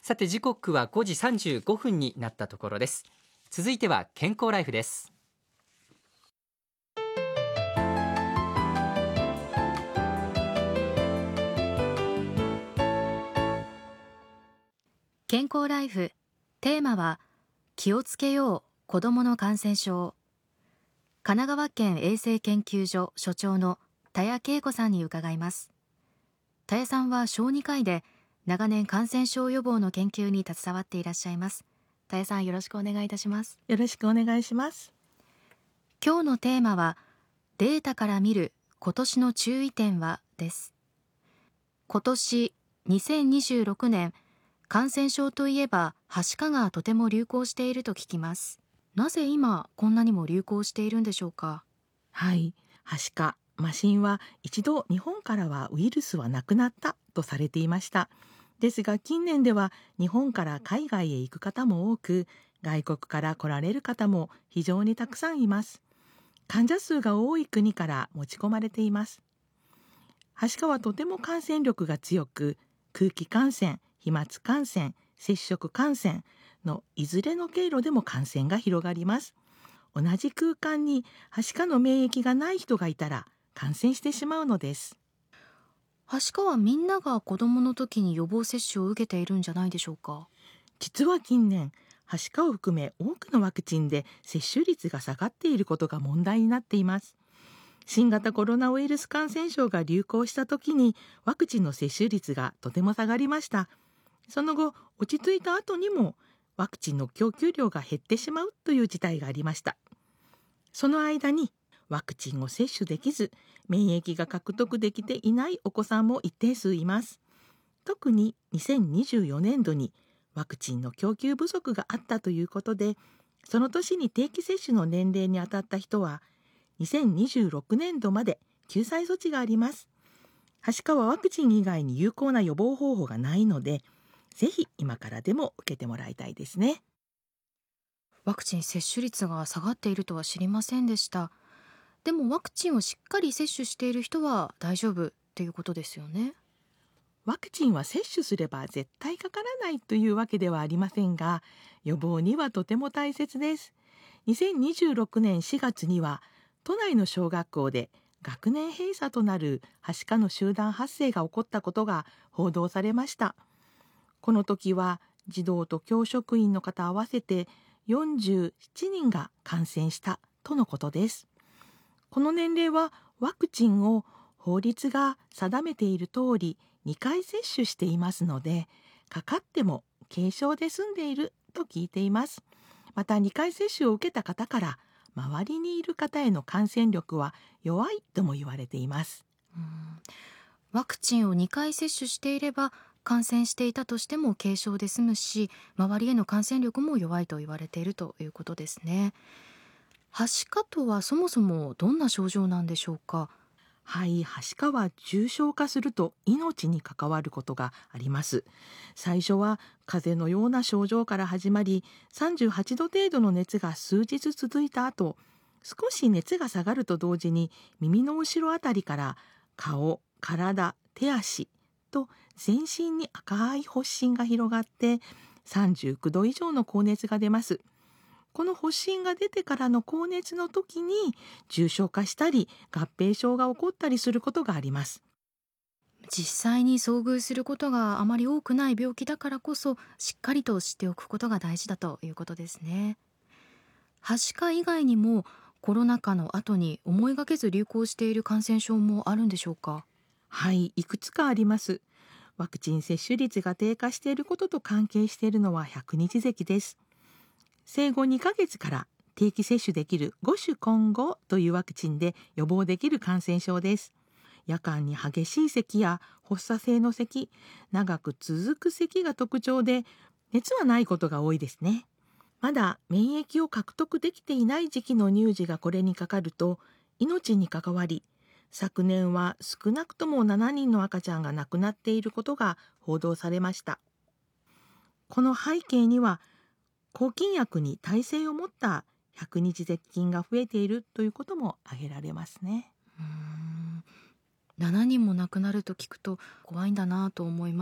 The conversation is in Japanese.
さて時刻は5時35分になったところです。続いては健康ライフです。 健康ライフ、テーマは気をつけよう子どもの感染症。神奈川県衛生研究所所長の田谷恵子さんに伺います。田谷さんは小児科医で長年感染症予防の研究に携わっていらっしゃいます。田谷さん、よろしくお願いいたします。 よろしくお願いします。 今日のテーマはデータから見る今年の注意点はです。今年2026年、感染症といえばはしかがとても流行していると聞きます。なぜ今こんなにも流行しているんでしょうか。 はい、はしか、麻疹は一度日本からはウイルスはなくなったとされていました。ですが近年では日本から海外へ行く方も多く、外国から来られる方も非常にたくさんいます。患者数が多い国から持ち込まれています。はしかはとても感染力が強く、空気感染、飛沫感染、接触感染のいずれの経路でも感染が広がります。同じ空間にはしかの免疫がない人がいたら感染してしまうのです。 はしかはみんなが子どもの時に予防接種を受けているんじゃないでしょうか。 実は近年、はしかを含め多くのワクチンで接種率が下がっていることが問題になっています。新型コロナウイルス感染症が流行した時にワクチンの接種率がとても下がりました。その後、落ち着いた後にもワクチンの供給量が減ってしまうという事態がありました。その間にワクチンを接種できず、免疫が獲得できていないお子さんも一定数います。特に2024年度にワクチンの供給不足があったということで、その年に定期接種の年齢に当たった人は2026年度まで救済措置があります。はしかはワクチン以外に有効な予防方法がないので、ぜひ今からでも受けてもらいたいですね。 ワクチン接種率が下がっているとは知りませんでした。でもワクチンをしっかり接種している人は大丈夫っていうことですよね。 ワクチンは接種すれば絶対かからないというわけではありませんが、予防にはとても大切です。2026年4月には都内の小学校で学年閉鎖となるはしかの集団発生が起こったことが報道されました。この時は児童と教職員の方合わせて47人が感染したとのことです。この年齢はワクチンを法律が定めている通り2回接種していますので、かかっても軽症で済んでいると聞いています。また2回接種を受けた方から周りにいる方への感染力は弱いとも言われています。 ワクチンを2回接種していれば感染していたとしても軽症で済むし、周りへの感染力も弱いと言われているということですね。はしかとはそもそもどんな症状なんでしょうか。 はい、はしかは重症化すると命に関わることがあります。最初は風邪のような症状から始まり、38度程度の熱が数日続いた後、少し熱が下がると同時に耳の後ろあたりから顔、体、手足と全身に赤い発疹が広がって39度以上の高熱が出ます。この発疹が出てからの高熱の時に重症化したり合併症が起こったりすることがあります。 実際に遭遇することがあまり多くない病気だからこそ、しっかりと知っておくことが大事だということですね。はしか以外にもコロナ禍の後に思いがけず流行している感染症もあるんでしょうか。 はい、いくつかあります。ワクチン接種率が低下していることと関係しているのは百日咳です。生後2ヶ月から定期接種できる5種混合というワクチンで予防できる感染症です。夜間に激しい咳や発作性の咳、長く続く咳が特徴で、熱はないことが多いですね。まだ免疫を獲得できていない時期の乳児がこれにかかると命に関わり、昨年は少なくとも7人の赤ちゃんが亡くなっていることが報道されました。この背景には抗菌薬に耐性を持った百日咳菌が増えているということも挙げられますね。 7人も亡くなると聞くと怖いんだなと思います。